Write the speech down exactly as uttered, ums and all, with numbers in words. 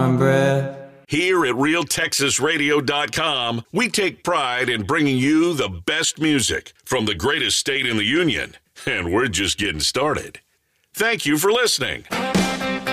cornbread. Here at real texas radio dot com, we take pride in bringing you the best music from the greatest state in the union, and we're just getting started. Thank you for listening.